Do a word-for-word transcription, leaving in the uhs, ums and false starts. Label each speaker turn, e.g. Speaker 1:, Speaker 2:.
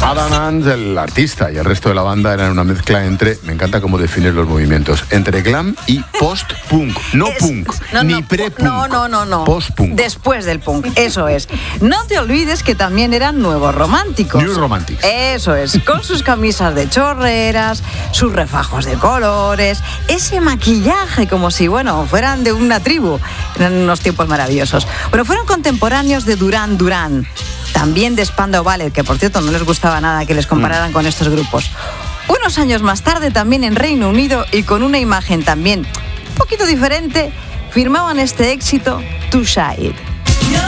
Speaker 1: Adam Ant, el artista, y el resto de la banda eran una mezcla entre, me encanta cómo defines los movimientos, entre glam y post-punk. No es, punk, no, ni no, pre-punk.
Speaker 2: No, no, no, no.
Speaker 1: Post-punk.
Speaker 2: Después del punk, eso es. No te olvides que también eran nuevos románticos.
Speaker 1: New Romantics.
Speaker 2: Eso es, con sus camisas de chorreras, sus refajos de colores, ese maquillaje como si, bueno, fueran de una tribu. Eran unos tiempos maravillosos. Bueno, fueron contemporáneos de Duran Duran, también de Spandau Ballet, que por cierto no les gustaba nada que les compararan mm. con estos grupos. Unos años más tarde, también en Reino Unido y con una imagen también un poquito diferente, firmaban este éxito, Too Shy.